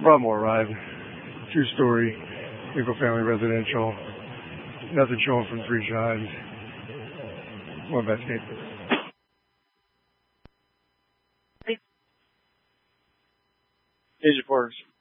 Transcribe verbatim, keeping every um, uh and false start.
Broadmoor arrived. Two story, single family residential. Nothing showing from three shots. One investigate. Agent Force.